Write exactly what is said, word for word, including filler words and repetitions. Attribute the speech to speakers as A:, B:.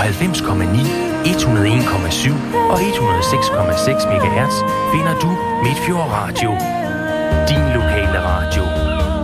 A: halvfems komma ni, et hundrede og en komma syv og et hundrede og seks komma seks megahertz finder du Midtfjord Radio. Din lokale